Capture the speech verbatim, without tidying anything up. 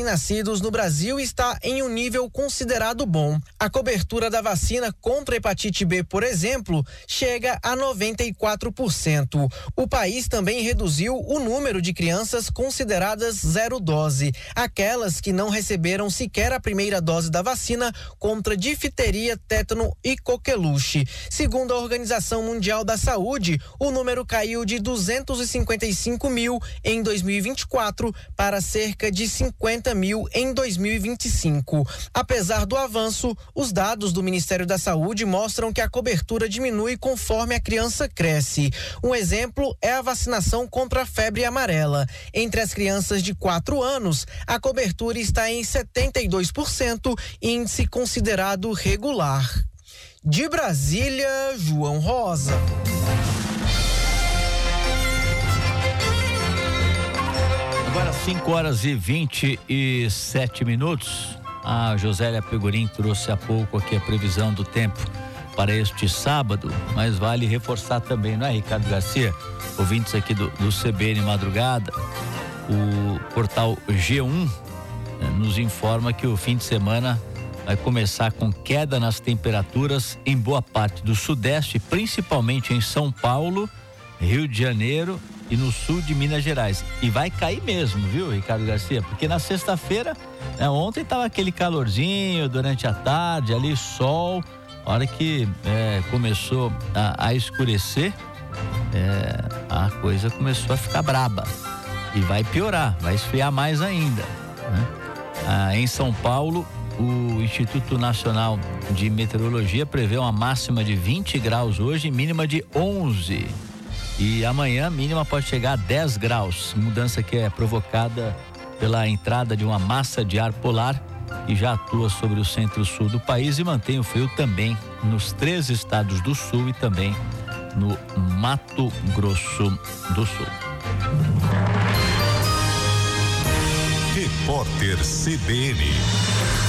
recém-nascidos no Brasil está em um nível considerado bom. A cobertura da vacina contra a hepatite B, por exemplo, chega a noventa e quatro por cento. O país também reduziu o número de crianças consideradas zero dose, aquelas que não receberam sequer a primeira dose da vacina contra difteria, tétano e coqueluche. Segundo a Organização Mundial da Saúde, o número caiu de duzentos e cinquenta e cinco mil em dois mil e vinte e quatro para cerca de cinquenta mil em dois mil e vinte e cinco. Apesar do avanço, os dados do Ministério da Saúde mostram que a cobertura diminui conforme a criança cresce. Um exemplo é a vacinação contra a febre amarela. Entre as crianças de quatro anos, a cobertura está em setenta e dois por cento, índice considerado regular. De Brasília, João Rosa. Agora cinco horas e vinte e sete minutos. A Josélia Pegorim trouxe há pouco aqui a previsão do tempo para este sábado, mas vale reforçar também, não é, Ricardo Garcia? Ouvintes aqui do, do C B N Madrugada, o portal G um né, nos informa que o fim de semana vai começar com queda nas temperaturas em boa parte do Sudeste, principalmente em São Paulo, Rio de Janeiro e no sul de Minas Gerais. E vai cair mesmo, viu, Ricardo Garcia? Porque na sexta-feira, né, ontem tava aquele calorzinho durante a tarde, ali sol, a hora que é, começou a, a escurecer, é, a coisa começou a ficar braba. E vai piorar, vai esfriar mais ainda, né? Ah, em São Paulo, o Instituto Nacional de Meteorologia prevê uma máxima de vinte graus hoje e mínima de onze. E amanhã a mínima pode chegar a dez graus, mudança que é provocada pela entrada de uma massa de ar polar que já atua sobre o centro-sul do país e mantém o frio também nos três estados do sul e também no Mato Grosso do Sul. Repórter C B N.